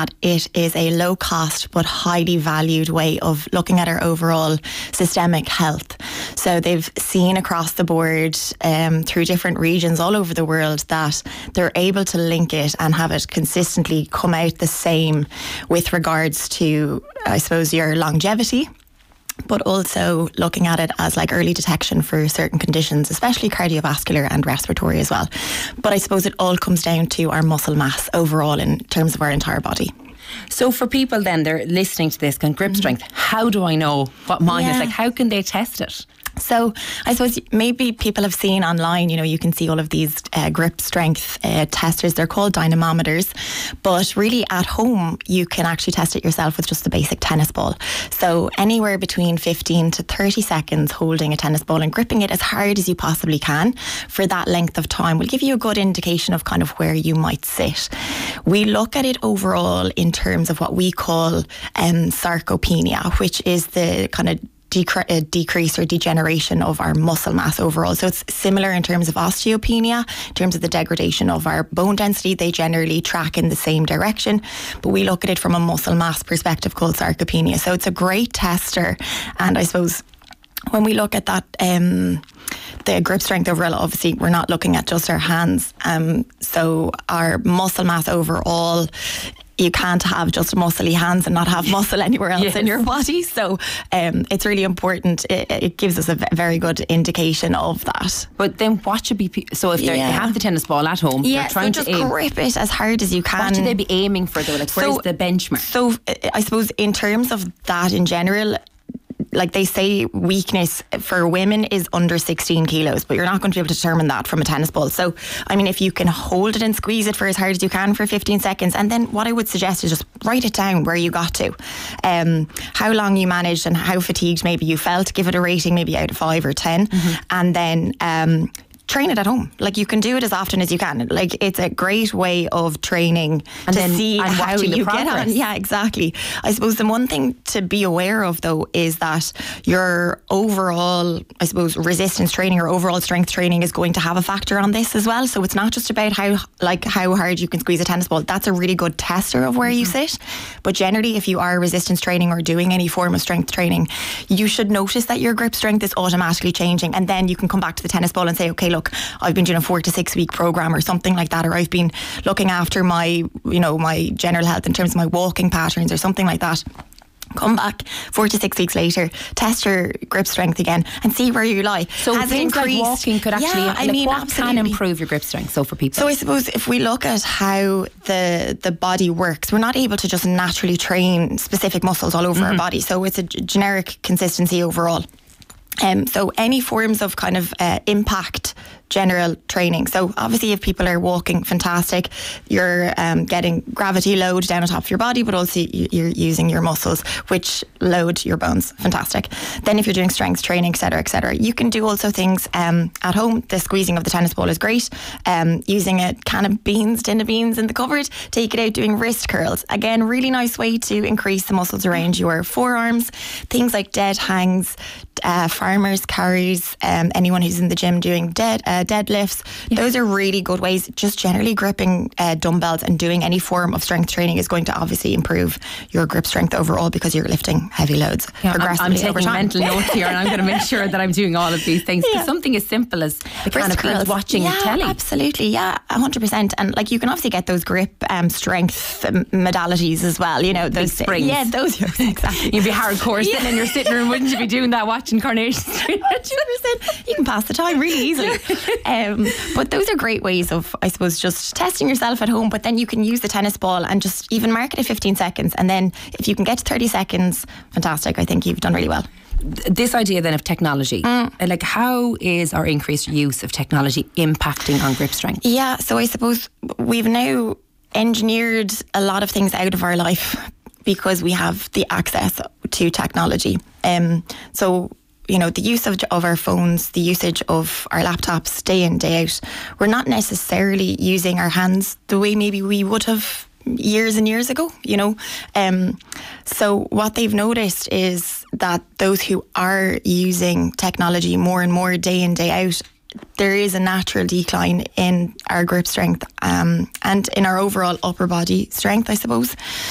that it is a low cost but highly valued way of looking at our overall systemic health. So they've seen across the board through different regions all over the world that they're able to link it and have it consistently come out the same with regards to, I suppose, your longevity, but also looking at it as like early detection for certain conditions, especially cardiovascular and respiratory as well. But I suppose it all comes down to our muscle mass overall in terms of our entire body. So for people then, they're listening to this, can grip strength, how do I know what mine is? Like, how can they test it? So I suppose maybe people have seen online, you can see all of these grip strength testers. They're called dynamometers, but really at home you can actually test it yourself with just the basic tennis ball. So anywhere between 15 to 30 seconds holding a tennis ball and gripping it as hard as you possibly can for that length of time will give you a good indication of kind of where you might sit. We look at it overall in terms of what we call sarcopenia, which is the kind of decrease or degeneration of our muscle mass overall. So it's similar in terms of osteopenia, in terms of the degradation of our bone density. They generally track in the same direction, but we look at it from a muscle mass perspective called sarcopenia. So it's a great tester. And I suppose when we look at that, the grip strength overall, obviously we're not looking at just our hands. So our muscle mass overall, you can't have just muscly hands and not have muscle anywhere else in your body. So it's really important. It gives us a very good indication of that. But then what should be... So if they have the tennis ball at home, they're trying so to aim, grip it as hard as you can. What should they be aiming for though? Like, where's the benchmark? So I suppose in terms of that in general, like they say, weakness for women is under 16 kilos, but you're not going to be able to determine that from a tennis ball. So, I mean, if you can hold it and squeeze it for as hard as you can for 15 seconds, and then what I would suggest is just write it down where you got to, how long you managed and how fatigued maybe you felt, give it a rating maybe out of 5 or 10, and then train it at home. Like, you can do it as often as you can. Like, it's a great way of training and to see how you get on. Yeah, exactly. I suppose the one thing to be aware of though is that your overall, I suppose, resistance training or overall strength training is going to have a factor on this as well. So it's not just about how hard you can squeeze a tennis ball. That's a really good tester of where you sit. But generally, if you are resistance training or doing any form of strength training, you should notice that your grip strength is automatically changing, and then you can come back to the tennis ball and say, okay, look, I've been doing a 4 to 6 week program or something like that, or I've been looking after my, my general health in terms of my walking patterns or something like that. Come back 4 to 6 weeks later, test your grip strength again and see where you lie. So has things like walking could actually, what absolutely. can improve your grip strength? So for people, so I suppose if we look at how the body works, we're not able to just naturally train specific muscles all over our body. So it's a generic consistency overall. So any forms of kind of impact general training. So obviously if people are walking, fantastic. You're getting gravity load down on top of your body, but also you're using your muscles, which load your bones. Fantastic. Then if you're doing strength training, etc., you can do also things at home. The squeezing of the tennis ball is great. Using a can of tin of beans in the cupboard, take it out, doing wrist curls. Again, really nice way to increase the muscles around your forearms. Things like dead hangs, farmers carries, anyone who's in the gym doing deadlifts. Those are really good ways. Just generally gripping dumbbells and doing any form of strength training is going to obviously improve your grip strength overall because you're lifting heavy loads progressively over time. I'm taking mental notes here, and I'm going to make sure that I'm doing all of these things. Because something as simple as the kind of beans watching telly. Absolutely, 100%. And like, you can obviously get those grip strength modalities as well. Those big springs. Yeah, those. Exactly. You'd be hardcore sitting in your sitting room, wouldn't you, be doing that, watching Coronation Street? 100%. You can pass the time really easily. But those are great ways of, I suppose, just testing yourself at home. But then you can use the tennis ball and just even mark it at 15 seconds. And then if you can get to 30 seconds, fantastic. I think you've done really well. This idea then of technology, like, how is our increased use of technology impacting on grip strength? Yeah, so I suppose we've now engineered a lot of things out of our life because we have the access to technology. So the use of our phones, the usage of our laptops day in, day out, we're not necessarily using our hands the way maybe we would have years and years ago, So what they've noticed is that those who are using technology more and more day in, day out, there is a natural decline in our grip strength and in our overall upper body strength, I suppose.